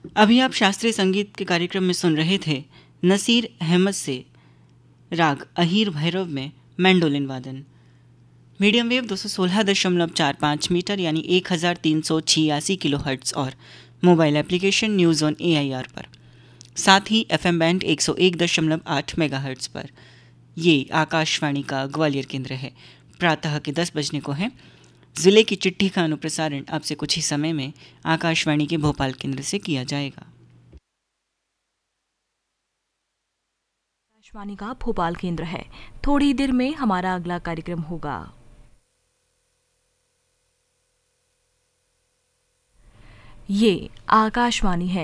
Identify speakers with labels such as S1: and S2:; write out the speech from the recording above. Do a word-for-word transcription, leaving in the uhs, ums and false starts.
S1: अभी आप शास्त्रीय संगीत के कार्यक्रम में सुन रहे थे नसीर अहमद से राग अहीर भैरव में मैंडोलिन वादन। मीडियम वेव दो सौ सोलह दशमलव चार पाँच मीटर यानी एक हज़ार तीन सौ छियासी किलो हर्ट्ज़ और mobile application news on A I R पर, साथ ही एफ एम बैंड एक सौ एक दशमलव आठ मेगा हर्ट्ज़ पर। ये आकाशवाणी का ग्वालियर केंद्र है। प्रातः के दस बजने को है। जिले की चिट्ठी का अनुप्रसारण अब से कुछ ही समय में आकाशवाणी के भोपाल केंद्र से किया जाएगा।
S2: आकाशवाणी का भोपाल केंद्र है। थोड़ी देर में हमारा अगला कार्यक्रम होगा। ये आकाशवाणी है।